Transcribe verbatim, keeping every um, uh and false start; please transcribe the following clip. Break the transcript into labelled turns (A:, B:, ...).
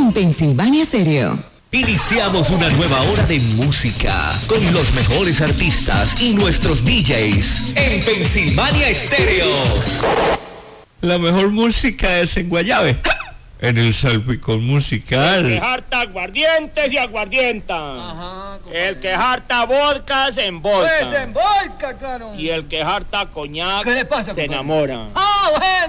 A: en Pensilvania Stereo.
B: Iniciamos una nueva hora de música con los mejores artistas y nuestros D Js en Pensilvania Stereo.
C: La mejor música es en Guayave, en el salpicón musical.
D: El que harta aguardientes y aguardientas.
E: Ajá,
D: el que harta vodkas en vodka.
E: Pues en vodka, claro.
D: Y el que harta coñac
E: ¿Qué le pasa,
D: se
E: compadre?
D: enamora.
E: Ah, bueno.